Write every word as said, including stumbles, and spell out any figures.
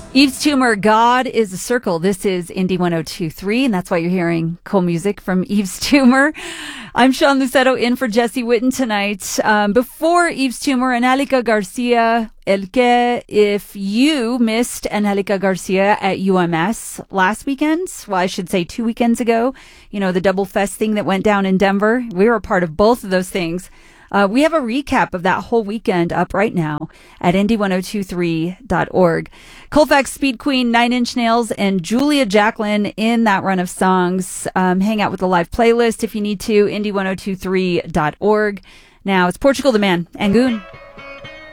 Eve's Tumor, God is a Circle. This is Indie one oh two point three, and that's why you're hearing cool music from Eve's Tumor. I'm Sean Lucetto in for Jesse Witten tonight. Um, before Eve's Tumor, Angelica Garcia, El Que. If you missed Angelica Garcia at U M S last weekend, well, I should say two weekends ago, you know, the Double Fest thing that went down in Denver, we were a part of both of those things. Uh, we have a recap of that whole weekend up right now at indie one oh two three dot org. Colfax Speed Queen, Nine Inch Nails, and Julia Jacqueline in that run of songs. Um, hang out with the live playlist if you need to, indie one oh two three dot org. Now it's Portugal the Man, Angoon.